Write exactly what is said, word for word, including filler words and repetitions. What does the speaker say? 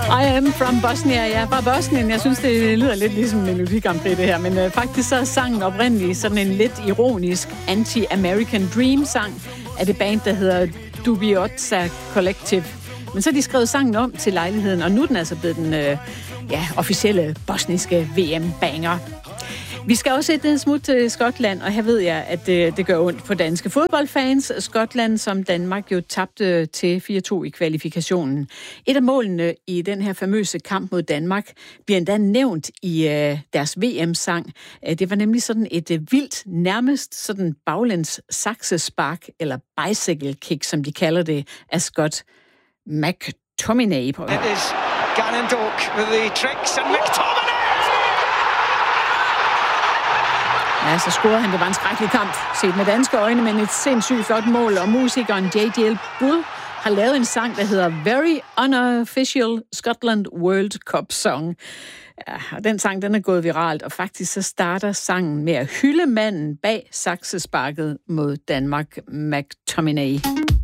I am from Bosnia. Ja, fra Bosnien. Jeg synes, det lyder lidt ligesom Melodi Grand Prix, det her. Men øh, faktisk så er sangen oprindeligt sådan en lidt ironisk anti-American Dream-sang af det band, der hedder Dubioza Collective. Men så har de skrevet sangen om til lejligheden, og nu er den altså blevet den øh, ja, officielle bosniske V M-banger. Vi skal også et smut til Skotland, og her ved jeg, at det, det gør ondt på danske fodboldfans. Skotland, som Danmark jo tabte til fire to i kvalifikationen. Et af målene i den her famøse kamp mod Danmark bliver endda nævnt i øh, deres V M-sang. Det var nemlig sådan et øh, vildt, nærmest sådan baglæns saksespark, eller bicycle kick, som de kalder det, af Scott McTominay. It is Gannon Doak with the tricks and McTominay! Ja, så scorede han. Det var en skrækkelig kamp, set med danske øjne, men et sindssygt flot mål, og musikeren J J L Bull har lavet en sang, der hedder Very Unofficial Scotland World Cup Song. Ja, og den sang, den er gået viralt, og faktisk så starter sangen med at hylde manden bag saksesparket mod Danmark, McTominay.